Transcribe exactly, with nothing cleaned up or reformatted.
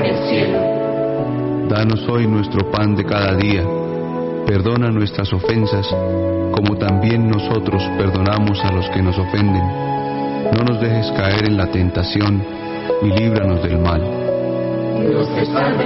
el cielo. Danos hoy nuestro pan de cada día. Perdona nuestras ofensas, como también nosotros perdonamos a los que nos ofenden. No nos dejes caer en la tentación, y líbranos del mal. Dios te salve